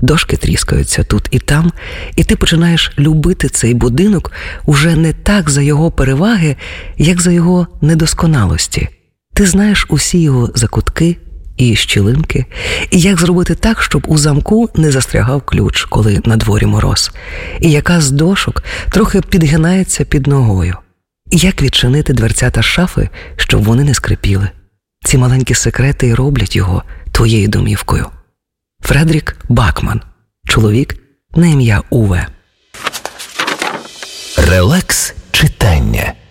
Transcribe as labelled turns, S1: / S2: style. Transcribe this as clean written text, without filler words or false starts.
S1: Дошки тріскаються тут і там, і ти починаєш любити цей будинок уже не так за його переваги, як за його недосконалості. Ти знаєш усі його закутки і щілинки, і як зробити так, щоб у замку не застрягав ключ, коли на дворі мороз, і яка з дошок трохи підгинається під ногою, і як відчинити дверцята шафи, щоб вони не скрипіли. Ці маленькі секрети й роблять його твоєю домівкою. Фредерік Бакман. Чоловік на ім'я Уве.
S2: Релакс читання.